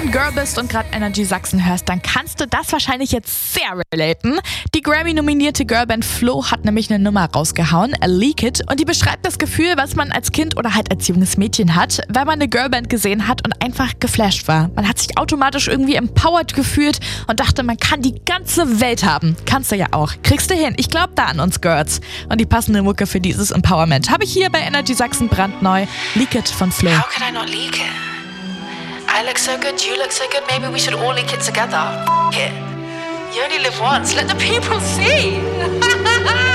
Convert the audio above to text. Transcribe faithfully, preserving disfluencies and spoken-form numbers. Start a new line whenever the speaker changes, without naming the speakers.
ein Girl bist und gerade Energy Sachsen hörst, dann kannst du das wahrscheinlich jetzt sehr relaten. Die Grammy-nominierte Girlband Flo hat nämlich eine Nummer rausgehauen, A Leak It, und die beschreibt das Gefühl, was man als Kind oder halt als junges Mädchen hat, weil man eine Girlband gesehen hat und einfach geflasht war. Man hat sich automatisch irgendwie empowered gefühlt und dachte, man kann die ganze Welt haben. Kannst du ja auch. Kriegst du hin. Ich glaube da an uns Girls. Und die passende Mucke für dieses Empowerment habe ich hier bei Energy Sachsen brandneu. Leak It von Flo.
How could I not leak it? I look so good, you look so good, maybe we should all leak it together. F*** it. You only live once, let the people see.